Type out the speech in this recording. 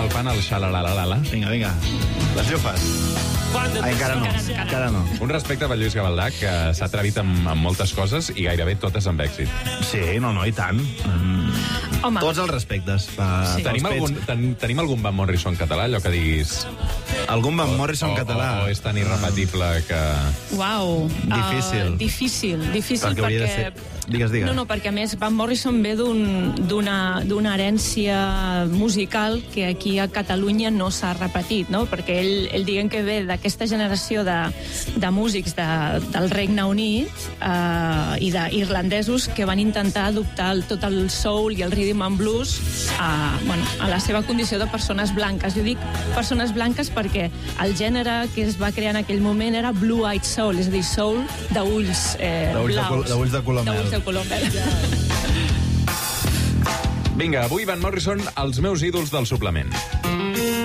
el pan al xalalalala. Vinga. Les llufes. Encara no. Un respecte per Lluís Gavaldà, que s'ha atrevit amb moltes coses i gairebé totes amb èxit. Sí, no, i tant. Home. Tots els respectes. Tenim algun Van Morrison català, allò que diguis... Algun Van Morrison català? O és tan irrepetible que... Uau. Difícil. Difícil perquè... hauria de ser... Digues. No, perquè a més Van Morrison ve d'una herència musical que aquí a Catalunya no s'ha repetit, no? Perquè ell diguem que ve d'aquesta generació de músics del Regne Unit i d'irlandesos que van intentar adoptar tot el soul i el rhythm and blues a la seva condició de persones blanques. Jo dic persones blanques perquè el gènere que es va crear en aquell moment era blue-eyed soul, és a dir, soul d'ulls blaus. D'ulls de color mel. Vinga, avui Van Morrison, els meus ídols del suplement.